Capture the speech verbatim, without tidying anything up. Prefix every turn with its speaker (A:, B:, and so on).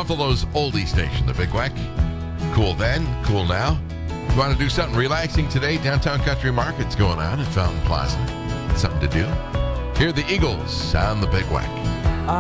A: Buffalo's oldie station, the Big Weck. Cool then, cool now. If you want to do something relaxing today, Downtown Country Market's going on at Fountain Plaza. Something to do. Hear the Eagles on the Big Weck.